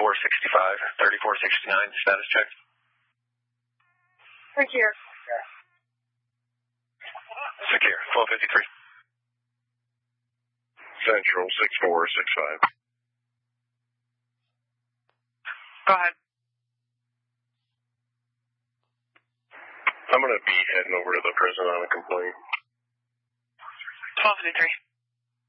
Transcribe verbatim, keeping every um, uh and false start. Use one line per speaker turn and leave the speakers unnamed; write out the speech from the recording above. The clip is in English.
thirty-four sixty-five, thirty-four sixty-nine, status check.
Secure.
Secure, twelve fifty-three.
Central, six four six five.
Go ahead.
I'm going to be heading over to the prison on a complaint.
twelve fifty-three.